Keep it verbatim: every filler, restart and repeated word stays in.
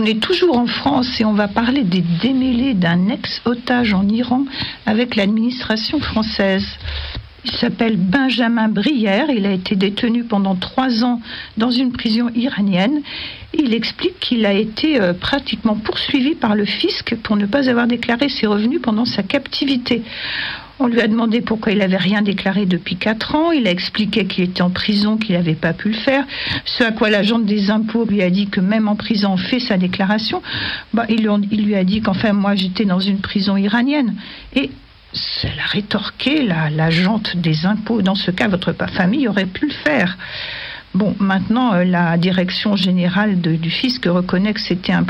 On est toujours en France et on va parler des démêlés d'un ex-otage en Iran avec l'administration française. Il s'appelle Benjamin Brière, il a été détenu pendant trois ans dans une prison iranienne. Il explique qu'il a été euh, pratiquement poursuivi par le fisc pour ne pas avoir déclaré ses revenus pendant sa captivité. On lui a demandé pourquoi il n'avait rien déclaré depuis quatre ans. Il a expliqué qu'il était en prison, qu'il n'avait pas pu le faire. Ce à quoi l'agent des impôts lui a dit que même en prison, on fait sa déclaration. Bah, il, il lui a dit qu'enfin, moi, j'étais dans une prison iranienne. Et elle a rétorqué, la, l'agente des impôts. Dans ce cas, votre famille aurait pu le faire. Bon, maintenant, la direction générale de, du fisc reconnaît que c'était un